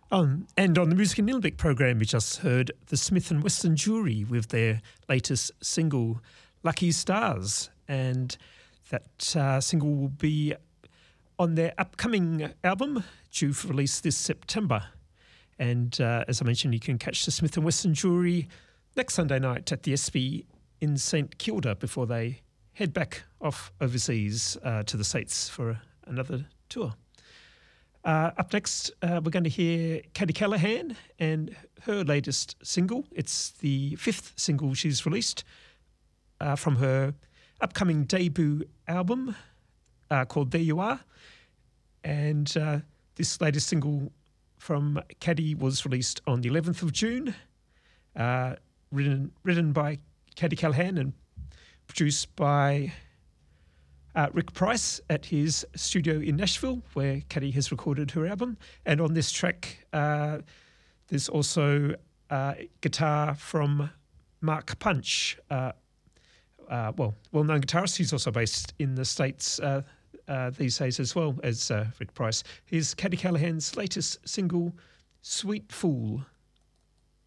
And on the Music in Nilbek program, we just heard the Smith and Wesson Jury with their latest single, Lucky Stars. And that single will be on their upcoming album, due for release this September. And as I mentioned, you can catch the Smith and Wesson Jury next Sunday night at the SB in St Kilda before they head back off overseas to the States for another tour. Up next, we're going to hear Kaddie Callaghan and her latest single. It's the 5th single she's released from her upcoming debut album called There You Are. And this latest single from Kaddie was released on the 11th of June, written by Kaddie Callaghan and produced by Rick Price at his studio in Nashville, where Kaddie has recorded her album. And on this track, there's also guitar from Mark Punch, well-known guitarist. He's also based in the States these days as well as Rick Price. Here's Kaddie Callaghan's latest single, Sweet Fool.